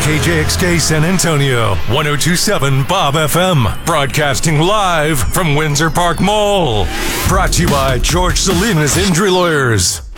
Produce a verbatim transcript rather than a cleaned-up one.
K J X K San Antonio, one oh two point seven Bob F M, broadcasting live from Windsor Park Mall. Brought to you by George Salinas Injury Lawyers.